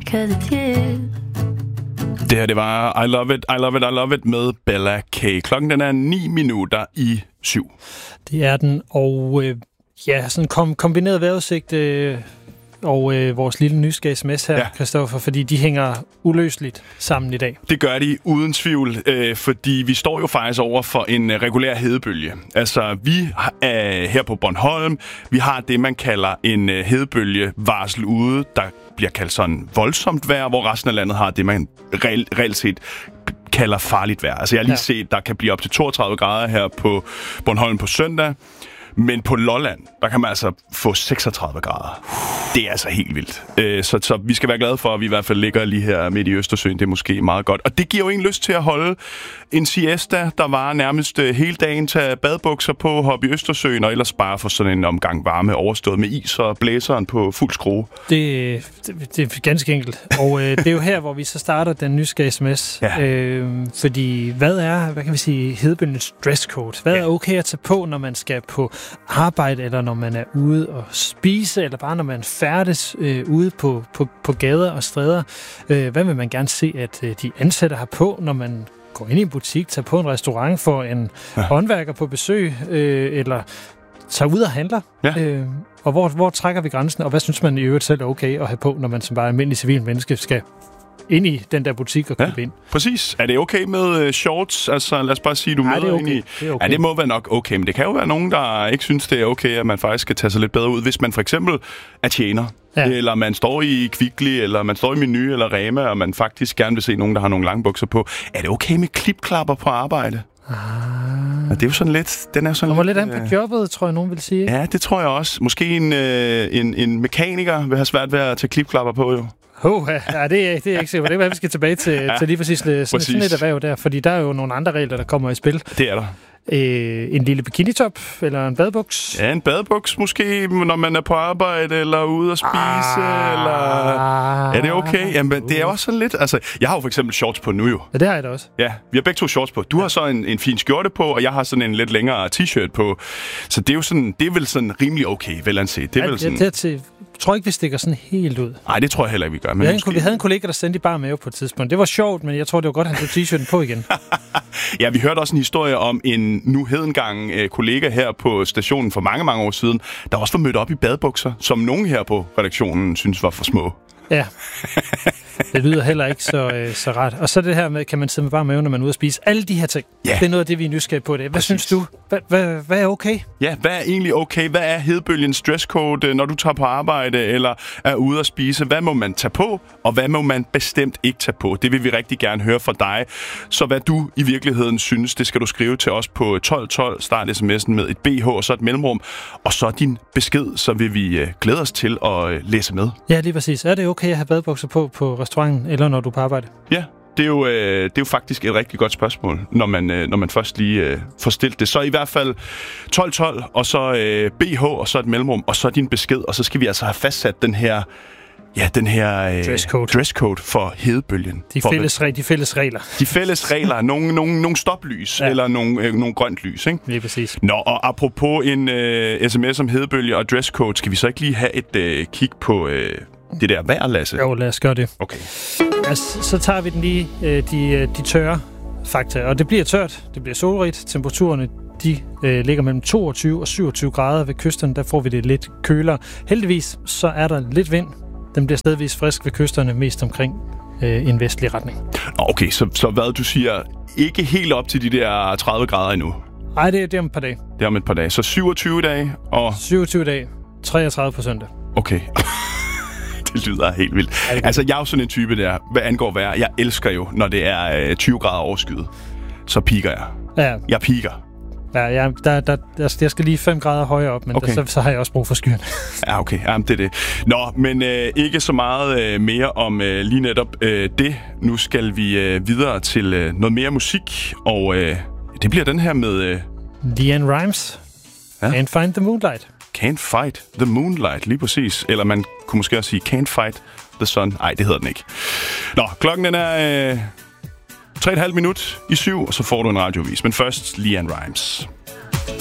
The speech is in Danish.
'cause it's you. Det her, det var I Love It, I Love It, I Love It med Bella K. Klokken den er 7:09. Det er den, og sådan kombineret vejrudsigt og vores lille nysgerrige sms her, Christoffer, fordi de hænger uløseligt sammen i dag. Det gør de uden tvivl, fordi vi står jo faktisk over for en regulær hedebølge. Altså, vi her på Bornholm, vi har det, man kalder en hedebølgevarsel ude, der bliver kaldt sådan voldsomt vejr, hvor resten af landet har det, man reelt set kalder farligt vejr. Altså, jeg har lige set, der kan blive op til 32 grader her på Bornholm på søndag. Men på Lolland, der kan man altså få 36 grader. Det er altså helt vildt. Så vi skal være glade for, at vi i hvert fald ligger lige her midt i Østersøen. Det er måske meget godt. Og det giver jo en lyst til at holde en siesta, der var nærmest hele dagen, tage badbukser på, hoppe i Østersøen, og ellers bare få sådan en omgang varme overstået med is og blæseren på fuld skrue. Det er ganske enkelt. Og det er jo her, hvor vi så starter den nysgerrige sms. Ja. Fordi hvad kan vi sige, hedebølgens dresscode? Hvad er okay at tage på, når man skal på arbejde, eller når man er ude og spise, eller bare når man færdes ude på gader og stræder? Hvad vil man gerne se, at de ansatte har på, når man går ind i en butik, tager på en restaurant, får en håndværker på besøg, eller tager ud og handler? Ja. Og hvor trækker vi grænsen, og hvad synes man i øvrigt selv er okay at have på, når man som bare almindelig civil menneske skal ind i den der butik og købe ind? Præcis. Er det okay med shorts? Altså, lad os bare sige, du møder okay. ind i... Det er okay. Ja, det må være nok okay, men det kan jo være nogen, der ikke synes, det er okay, at man faktisk skal tage sig lidt bedre ud. Hvis man for eksempel er tjener, eller man står i Kvickly, eller man står i Meny eller Rema, og man faktisk gerne vil se nogen, der har nogle lange bukser på. Er det okay med klipklapper på arbejde? Ja, det er jo sådan lidt... Den er sådan lidt an på jobbet, tror jeg, nogen vil sige. Ikke? Ja, det tror jeg også. Måske en mekaniker vil have svært ved at tage klipklapper på, jo. Det er ikke sikkert. Det er, hvad vi skal tilbage til lige præcis sådan et erhverv der, fordi der er jo nogle andre regler, der kommer i spil. Det er der. En lille bikinitop, eller en badebuks? Ja, en badebuks måske, når man er på arbejde, eller ude at spise, eller... Er det okay? Jamen, det er også sådan lidt... Altså, jeg har jo for eksempel shorts på nu, jo. Ja, det har jeg da også. Ja, vi har begge to shorts på. Du har så en fin skjorte på, og jeg har sådan en lidt længere t-shirt på. Så det er jo sådan... Det er vel sådan rimelig okay, vel anset. Det er vel sådan... Jeg tror ikke, vi stikker sådan helt ud. Nej, det tror jeg heller ikke, vi gør. Men vi havde en kollega, der sendte i bare mave på et tidspunkt. Det var sjovt, men jeg tror, det var godt, at han tog t-shirten på igen. Ja, vi hørte også en historie om en nu hedengang kollega her på stationen for mange, mange år siden, der også var mødt op i badebukser, som nogen her på redaktionen synes var for små. Ja, det lyder heller ikke så rart. Og så det her med, kan man sidde med bare mave, når man er ude at spise. Alle de her ting, det er noget af det, vi er nysgerrige på. Hvad synes du? Hvad er okay? Ja, hvad er egentlig okay? Hvad er hedebølgens dresscode, når du tager på arbejde eller er ude at spise? Hvad må man tage på, og hvad må man bestemt ikke tage på? Det vil vi rigtig gerne høre fra dig. Så hvad du i virkeligheden synes, det skal du skrive til os på 1212. Start sms'en med et BH og så et mellemrum. Og så din besked, så vil vi glæde os til at læse med. Ja, lige præcis. Er det okay at have badebukser på restauranten, eller når du er på arbejde? Ja, det er jo faktisk et rigtig godt spørgsmål, når man først lige får stillet det. Så i hvert fald 1212, og så BH, og så et mellemrum, og så din besked. Og så skal vi altså have fastsat den her dresscode for hedebølgen. De fælles regler. De fælles regler. Nogle stoplys, eller nogle grønt lys, ikke? Lige præcis. Nå, og apropos en sms om hedebølge og dresscode, skal vi så ikke lige have et kig på... det der vejr, Lasse? Jo, lad os gøre det. Okay. Altså, så tager vi den lige de tørre fakta. Og det bliver tørt, det bliver solrigt. Temperaturerne, de ligger mellem 22 og 27 grader ved kysterne. Der får vi det lidt kølere. Heldigvis, så er der lidt vind. Den bliver stedvis frisk ved kysterne, mest omkring en vestlig retning. Okay, så hvad du siger, ikke helt op til de der 30 grader endnu? Nej, det er om et par dage. Det er om et par dage. Så 27 dage og... 27 dage, 33 på søndag. Okay. Det lyder helt vildt. Altså, jeg er jo sådan en type der, hvad angår vejr. Jeg elsker jo, når det er 20 grader overskyet. Så piker jeg. Ja. Jeg piker. Ja, jeg skal lige 5 grader højere op, men okay. Så har jeg også brug for skyerne. Ja, okay. Jamen, det er det. Nå, men ikke så meget mere om lige netop det. Nu skal vi videre til noget mere musik, og det bliver den her med... LeAnn Rimes. Ja? Can't Find the Moonlight. Can't Fight the Moonlight, lige præcis. Eller man kunne måske også sige Can't Fight the Sun. Nej, det hedder den ikke. Nå, klokken den er 3,5 minut i 7, og så får du en radiovis. Men først LeAnn Rimes.